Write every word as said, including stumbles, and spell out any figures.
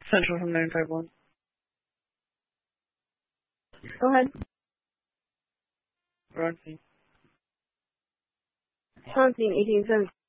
Central from nine five one. Go ahead. Bronstein. Bronstein, eighteen seventy.